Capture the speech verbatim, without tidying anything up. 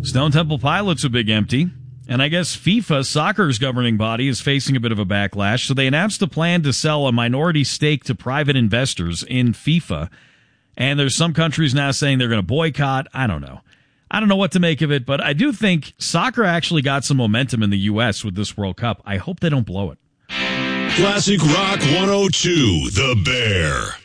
Stone Temple Pilots a big empty. And I guess FIFA, soccer's governing body, is facing a bit of a backlash. So they announced a plan to sell a minority stake to private investors in FIFA. And there's some countries now saying they're going to boycott. I don't know. I don't know what to make of it, but I do think soccer actually got some momentum in the U S with this World Cup. I hope they don't blow it. Classic Rock one oh two, The Bear.